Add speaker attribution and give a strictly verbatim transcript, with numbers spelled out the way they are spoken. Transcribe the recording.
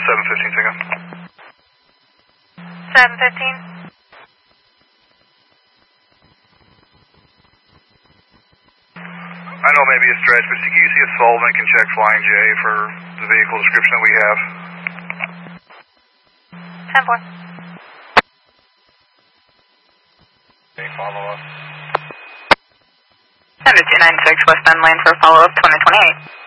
Speaker 1: seven fifteen, take off.
Speaker 2: seven fifteen.
Speaker 1: I know it may be a stretch, but can you see if Sullivan can check Flying J for the vehicle description that we have?
Speaker 2: ten four.
Speaker 1: Any follow-up?
Speaker 2: seven two nine six West End Lane for follow-up twenty twenty-eight.